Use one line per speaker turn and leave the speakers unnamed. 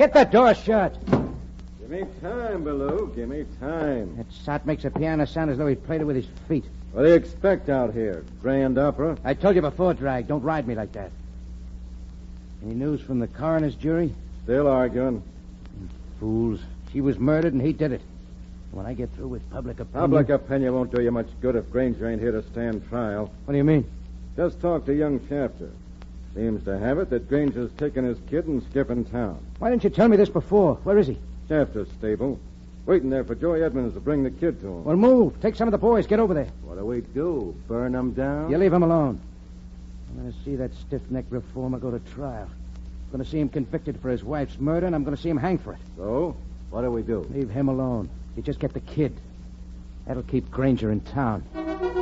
Get that door shut.
Give me time, Baloo. Give me time.
That sot makes a piano sound as though he played it with his feet.
What do you expect out here? Grand opera?
I told you before, Drag. Don't ride me like that. Any news from the coroner's jury?
Still arguing.
Fools. She was murdered and he did it. When I get through with public opinion...
Public opinion won't do you much good if Granger ain't here to stand trial.
What do you mean?
Just talk to young Shafter. Seems to have it that Granger's taking his kid and skipping town.
Why didn't you tell me this before? Where is he?
Shafter's stable. Waiting there for Joey Edmonds to bring the kid to him.
Well, move. Take some of the boys. Get over there.
What do we do? Burn them down?
You leave him alone. I'm going to see that stiff-necked reformer go to trial. I'm going to see him convicted for his wife's murder, and I'm going to see him hang for it.
So? What do we do?
Leave him alone. You just get the kid. That'll keep Granger in town.